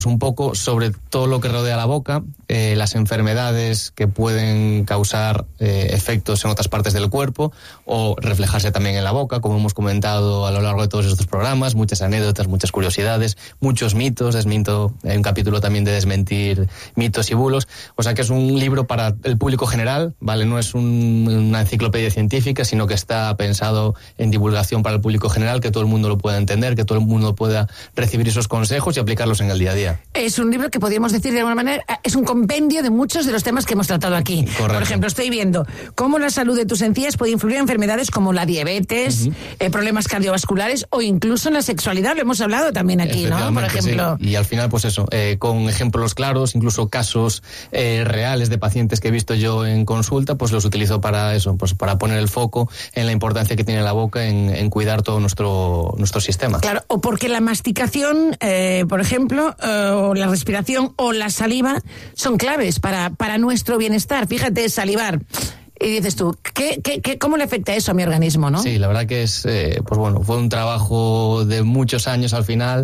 un poco sobre todo lo que rodea la boca, las enfermedades que pueden causar efectos en otras partes del cuerpo o reflejarse también en la boca, como hemos comentado a lo largo de todos estos programas, muchas anécdotas, muchas curiosidades, muchos mitos, hay un capítulo también de desmentir mitos y bulos, o sea que es un libro para el público general, ¿vale? No es una enciclopedia científica, sino que está pensado en divulgación para el público general, que todo el mundo lo pueda entender, que todo el mundo pueda recibir esos consejos y aplicarlos en el día a día. Es un libro que podríamos decir de alguna manera, es un compendio de muchos de los temas que hemos tratado aquí. Correcto. Por ejemplo, estoy viendo cómo la salud de tus encías puede influir en enfermedades como la diabetes, problemas cardiovasculares o incluso en la sexualidad. Lo hemos hablado también aquí, ¿no? Por ejemplo. Sí. Y al final, pues eso, con ejemplos claros, incluso casos reales de pacientes que he visto yo en consulta, pues los utilizo para eso, pues para poner el foco en la importancia que tiene la boca en cuidar todo nuestro sistema. Claro, o porque la masticación, por ejemplo, o la respiración o la saliva son claves para nuestro bienestar. Fíjate, salivar. Y dices tú, ¿cómo le afecta eso a mi organismo, no? Sí, la verdad que es, pues bueno, fue un trabajo de muchos años al final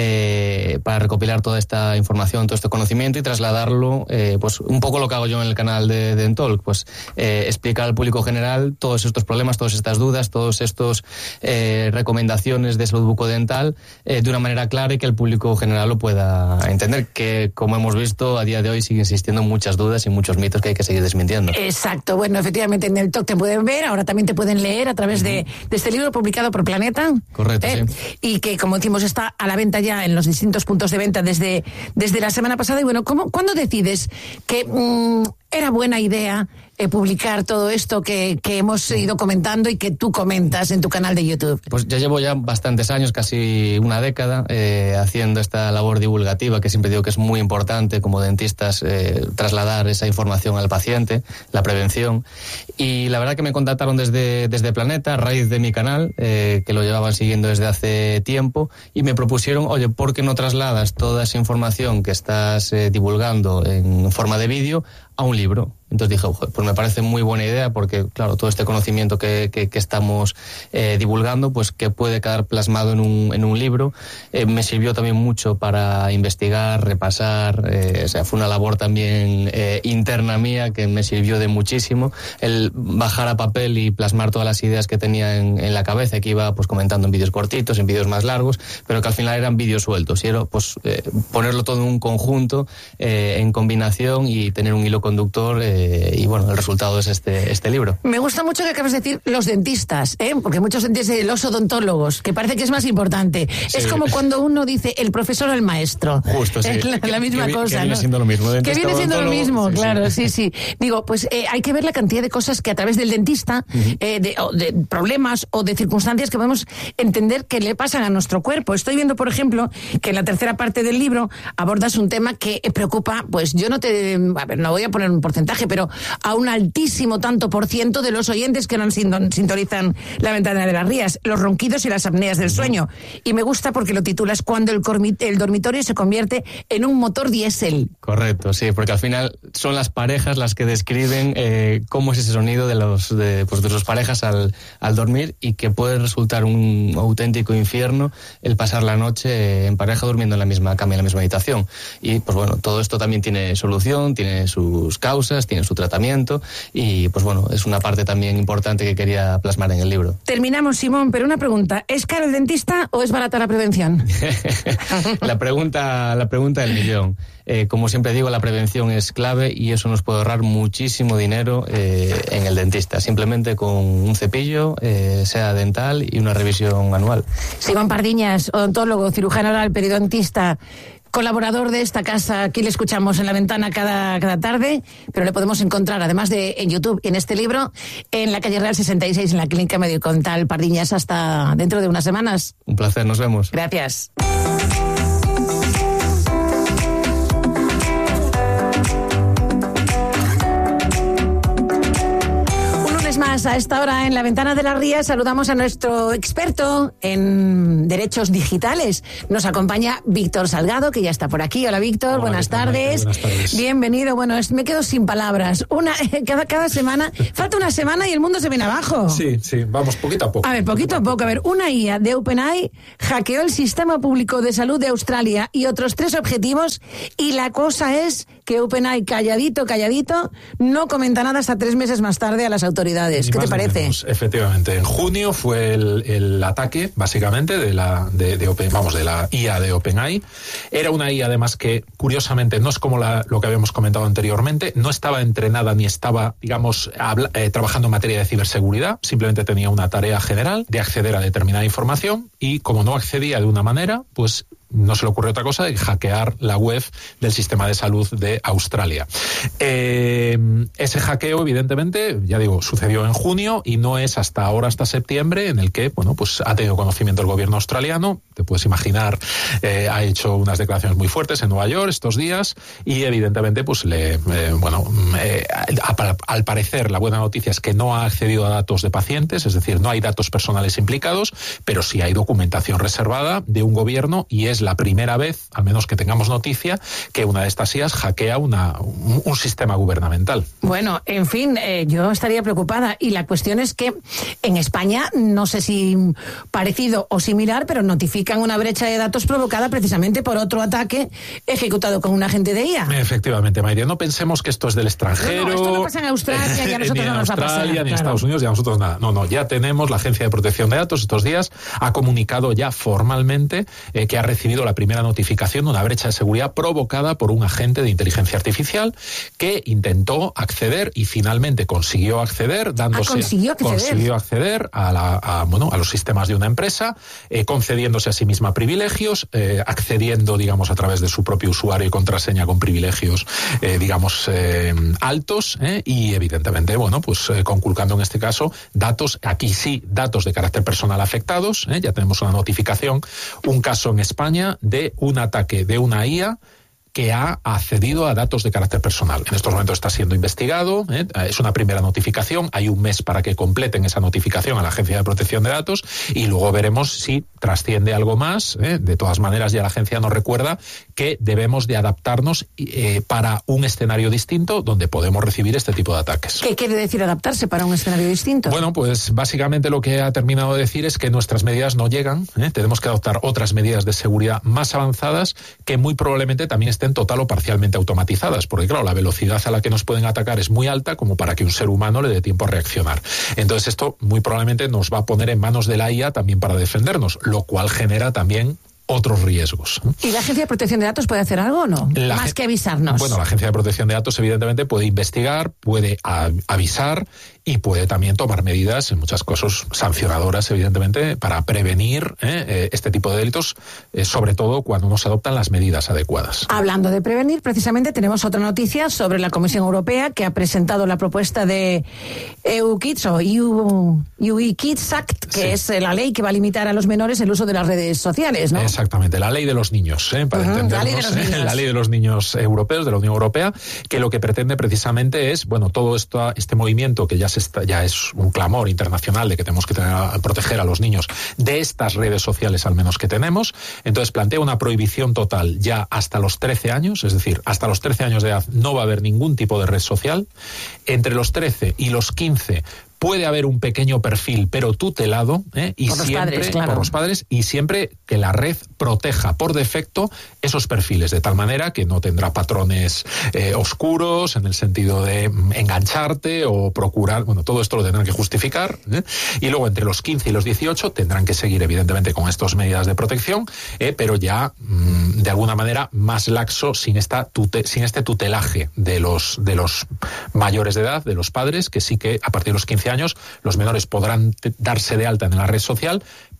para recopilar toda esta información, todo este conocimiento y trasladarlo, pues un poco lo que hago yo en el canal de Dentalk, pues explicar al público general todos estos problemas, todas estas dudas, todos estos recomendaciones de salud bucodental de una manera clara y que el público general lo pueda entender, que como hemos visto a día de hoy sigue existiendo muchas dudas y muchos mitos que hay que seguir desmintiendo. Exacto, bueno, efectivamente en el Talk te pueden ver, ahora también te pueden leer a través de este libro publicado por Planeta. Correcto, sí. Y que, como decimos, está a la venta ya en los distintos puntos de venta desde la semana pasada. Y bueno, ¿cuándo decides que era buena idea publicar todo esto que hemos ido comentando y que tú comentas en tu canal de YouTube? Pues ya llevo bastantes años, casi una década, haciendo esta labor divulgativa, que siempre digo que es muy importante como dentistas trasladar esa información al paciente, la prevención. Y la verdad que me contactaron desde Planeta, a raíz de mi canal, que lo llevaban siguiendo desde hace tiempo, y me propusieron, oye, ¿por qué no trasladas toda esa información que estás divulgando en forma de vídeo a un libro? Entonces dije, pues me parece muy buena idea porque, claro, todo este conocimiento que estamos divulgando, pues que puede quedar plasmado en un libro. Me sirvió también mucho para investigar, repasar, o sea, fue una labor también interna mía que me sirvió de muchísimo. El bajar a papel y plasmar todas las ideas que tenía en la cabeza, que iba pues comentando en vídeos cortitos, en vídeos más largos, pero que al final eran vídeos sueltos. Y era pues ponerlo todo en un conjunto, en combinación y tener un hilo conductor. Y bueno, el resultado es este libro. Me gusta mucho que acabas de decir los dentistas, porque muchos dicen los odontólogos, que parece que es más importante. Sí. Es como cuando uno dice el profesor o el maestro. Justo, sí. Es la misma cosa, que viene siendo lo mismo. Que viene siendo lo mismo, sí, claro, sí. Digo, pues hay que ver la cantidad de cosas que a través del dentista, de problemas o de circunstancias que podemos entender que le pasan a nuestro cuerpo. Estoy viendo, por ejemplo, que en la tercera parte del libro abordas un tema que preocupa, pues yo no voy a poner un porcentaje, pero a un altísimo tanto por ciento de los oyentes que no sintonizan La Ventana de las Rías, los ronquidos y las apneas del sueño. Y me gusta porque lo titulas Cuando el dormitorio se convierte en un motor diésel. Correcto, sí, porque al final son las parejas las que describen cómo es ese sonido de sus parejas al dormir, y que puede resultar un auténtico infierno el pasar la noche en pareja durmiendo en la misma cama, en la misma habitación. Y pues bueno, todo esto también tiene solución, tiene sus causas, tiene su tratamiento, y pues bueno, es una parte también importante que quería plasmar en el libro. Terminamos, Simón, pero una pregunta: ¿es caro el dentista o es barata la prevención? La pregunta del millón. Como siempre digo, la prevención es clave y eso nos puede ahorrar muchísimo dinero en el dentista, simplemente con un cepillo, sea dental, y una revisión anual. Simón Pardiñas, odontólogo, cirujano oral, periodontista, colaborador de esta casa. Aquí le escuchamos en La Ventana cada tarde, pero le podemos encontrar, además de en YouTube y en este libro, en la calle Real 66, en la Clínica Mediodental Pardiñas. Hasta dentro de unas semanas. Un placer, nos vemos. Gracias. días. A esta hora en La Ventana de la Ría saludamos a nuestro experto en derechos digitales. Nos acompaña Víctor Salgado, que ya está por aquí. Hola, Víctor. Hola, buenas tardes. Buenas tardes. Bienvenido. Bueno, me quedo sin palabras. Cada semana, falta una semana y el mundo se viene abajo. Sí, vamos poquito a poco. A ver, poquito a poco. A ver, una IA de OpenAI hackeó el Sistema Público de Salud de Australia y otros 3 objetivos, y la cosa es que OpenAI, calladito, no comenta nada hasta 3 meses más tarde a las autoridades. ¿Qué te parece? Efectivamente, en junio fue el ataque, básicamente, de la IA de OpenAI. Era una IA, además, que curiosamente no es como lo que habíamos comentado anteriormente, no estaba entrenada ni estaba, digamos, trabajando en materia de ciberseguridad, simplemente tenía una tarea general de acceder a determinada información, y como no accedía de una manera, pues no se le ocurre otra cosa que hackear la web del sistema de salud de Australia. Ese hackeo, evidentemente, ya digo, sucedió en junio, y no es hasta ahora, hasta septiembre, en el que, bueno, pues ha tenido conocimiento el gobierno australiano. Te puedes imaginar, ha hecho unas declaraciones muy fuertes en Nueva York estos días, y evidentemente, pues al parecer la buena noticia es que no ha accedido a datos de pacientes, es decir, no hay datos personales implicados, pero sí hay documentación reservada de un gobierno, y es la primera vez, al menos que tengamos noticia, que una de estas IAs hackea un sistema gubernamental. Bueno, en fin, yo estaría preocupada, y la cuestión es que en España, no sé si parecido o similar, pero notifican una brecha de datos provocada precisamente por otro ataque ejecutado con un agente de IA. Efectivamente, Mayria, no pensemos que esto es del extranjero. No, esto no pasa en Australia y a nosotros no nos va a pasar. Ni en Estados Unidos y a nosotros nada. No, ya tenemos, la Agencia de Protección de Datos estos días ha comunicado ya formalmente que ha recibido la primera notificación de una brecha de seguridad provocada por un agente de inteligencia artificial que intentó acceder y finalmente consiguió acceder, consiguió acceder a los sistemas de una empresa, concediéndose a sí misma privilegios, accediendo, digamos, a través de su propio usuario y contraseña con privilegios, altos, y evidentemente, conculcando en este caso datos, aquí sí, datos de carácter personal afectados. Ya tenemos una notificación, un caso en España de un ataque de una IA que ha accedido a datos de carácter personal. En estos momentos está siendo investigado, es una primera notificación, hay un mes para que completen esa notificación a la Agencia de Protección de Datos, y luego veremos si trasciende algo más. De todas maneras, ya la agencia nos recuerda que debemos de adaptarnos para un escenario distinto donde podemos recibir este tipo de ataques. ¿Qué quiere decir adaptarse para un escenario distinto? Bueno, pues básicamente lo que ha terminado de decir es que nuestras medidas no llegan, tenemos que adoptar otras medidas de seguridad más avanzadas que muy probablemente también estén total o parcialmente automatizadas, porque claro, la velocidad a la que nos pueden atacar es muy alta como para que un ser humano le dé tiempo a reaccionar. Entonces esto muy probablemente nos va a poner en manos de la IA también para defendernos, lo cual genera también otros riesgos. ¿Y la Agencia de Protección de Datos puede hacer algo o no? Más que avisarnos. Bueno, la Agencia de Protección de Datos evidentemente puede investigar, puede avisar y puede también tomar medidas, en muchos casos sancionadoras, evidentemente, para prevenir este tipo de delitos, sobre todo cuando no se adoptan las medidas adecuadas. Hablando de prevenir, precisamente tenemos otra noticia sobre la Comisión Europea, que ha presentado la propuesta de EU Kids o EU Kids Act, que es la ley que va a limitar a los menores el uso de las redes sociales, ¿no? Exactamente, la ley de los niños, para entendernos, la ley de los niños europeos, de la Unión Europea, que lo que pretende precisamente es, todo este movimiento que ya es un clamor internacional de que tenemos que proteger a los niños de estas redes sociales, al menos que tenemos. Entonces plantea una prohibición total ya hasta los 13 años, es decir, hasta los 13 años de edad no va a haber ningún tipo de red social. Entre los 13 y los 15 puede haber un pequeño perfil, pero tutelado, y por los padres, y siempre que la red proteja por defecto esos perfiles, de tal manera que no tendrá patrones oscuros en el sentido de engancharte o procurar, todo esto lo tendrán que justificar, y luego entre los 15 y los 18 tendrán que seguir evidentemente con estas medidas de protección, pero ya de alguna manera más laxo, sin este tutelaje de los mayores de edad, de los padres, que sí que a partir de los 15 años los menores podrán darse de alta en la red social,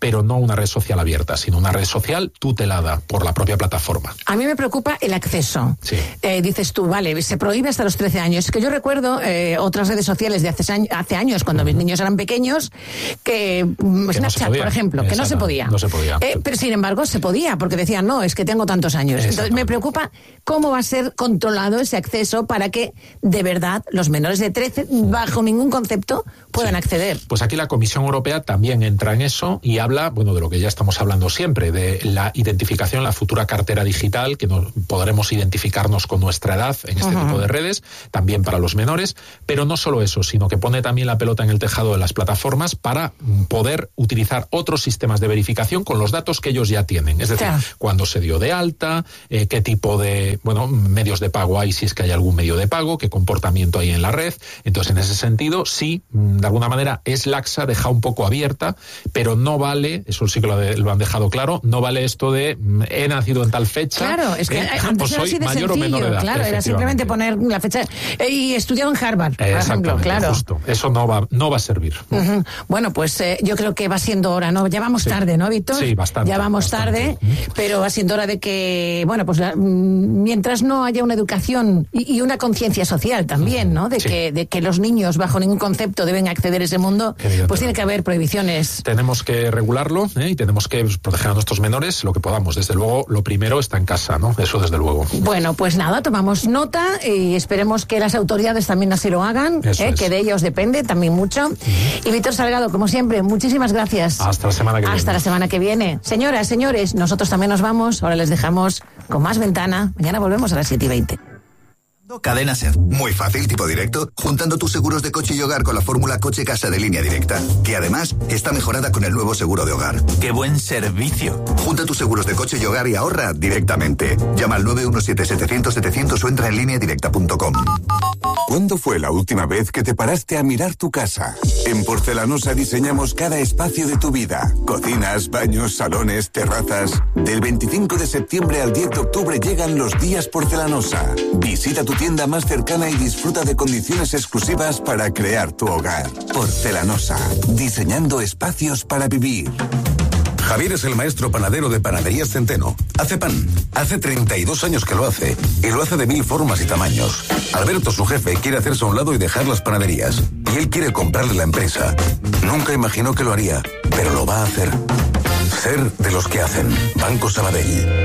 pero no una red social abierta, sino una red social tutelada por la propia plataforma. A mí me preocupa el acceso. Sí. Dices tú, vale, se prohíbe hasta los 13 años. Es que yo recuerdo otras redes sociales de hace años, cuando mis niños eran pequeños, que Snapchat, no por ejemplo, que no se podía. No se podía. Pero sin embargo se podía, porque decían, no, es que tengo tantos años. Entonces me preocupa cómo va a ser controlado ese acceso para que de verdad los menores de 13, bajo ningún concepto, puedan acceder. Pues aquí la Comisión Europea también entra en eso y habla, bueno, de lo que ya estamos hablando siempre, de la identificación, la futura cartera digital, que podremos identificarnos con nuestra edad en este tipo de redes, también para los menores, pero no solo eso, sino que pone también la pelota en el tejado de las plataformas para poder utilizar otros sistemas de verificación con los datos que ellos ya tienen. Es decir, cuándo se dio de alta, qué tipo de medios de pago hay, si es que hay algún medio de pago, qué comportamiento hay en la red. Entonces, en ese sentido, sí, de alguna manera es laxa, deja un poco abierta, pero no vale, eso sí que lo han dejado claro, no vale esto de he nacido en tal fecha. Claro, es que antes pues era así de mayor sencillo, o menor edad, claro, era simplemente poner la fecha y estudiado en Harvard, por ejemplo, claro. Justo. Eso no va a servir. Bueno, pues yo creo que va siendo hora, ¿no? Ya vamos tarde, ¿no, Víctor? Sí, bastante. Ya vamos tarde, pero va siendo hora de que, bueno, pues mientras no haya una educación y una conciencia social también, ¿no? De que los niños bajo ningún concepto deben acceder a ese mundo, pues tiene que haber prohibiciones. Tenemos que regularlo y tenemos que proteger a nuestros menores lo que podamos. Desde luego, lo primero está en casa, ¿no? Eso desde luego. Bueno, pues nada, tomamos nota y esperemos que las autoridades también así lo hagan, que de ellos depende también mucho. Y Víctor Salgado, como siempre, muchísimas gracias. Hasta la semana que viene. Hasta la semana que viene. Señoras, señores, nosotros también nos vamos. Ahora les dejamos con más Ventana. Mañana volvemos a las 7:20. Cadena Ser. Muy fácil, tipo directo, juntando tus seguros de coche y hogar con la fórmula Coche-Casa de Línea Directa, que además está mejorada con el nuevo seguro de hogar. ¡Qué buen servicio! Junta tus seguros de coche y hogar y ahorra directamente. Llama al 917-700-700 o entra en lineadirecta.com. ¿Cuándo fue la última vez que te paraste a mirar tu casa? En Porcelanosa diseñamos cada espacio de tu vida. Cocinas, baños, salones, terrazas. Del 25 de septiembre al 10 de octubre llegan los días Porcelanosa. Visita tu tienda más cercana y disfruta de condiciones exclusivas para crear tu hogar. Porcelanosa, diseñando espacios para vivir. Javier es el maestro panadero de Panaderías Centeno. Hace pan. Hace 32 años que lo hace. Y lo hace de 1000 formas y tamaños. Alberto, su jefe, quiere hacerse a un lado y dejar las panaderías. Y él quiere comprarle la empresa. Nunca imaginó que lo haría, pero lo va a hacer. Ser de los que hacen. Banco Sabadell.